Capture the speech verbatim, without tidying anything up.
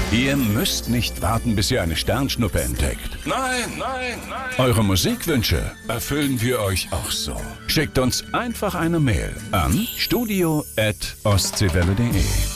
Ihr müsst nicht warten, bis ihr eine Sternschnuppe entdeckt. Nein, nein, nein. Eure Musikwünsche erfüllen wir euch auch so. Schickt uns einfach eine Mail an studio at ostseewelle punkt de.